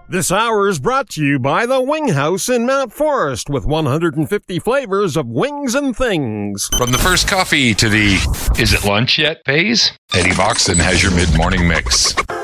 This hour is brought to you by the Wing House in Mount Forest with 150 flavors of wings and things. From the first coffee to the is it lunch yet phase, Eddie Moxon has your mid-morning mix.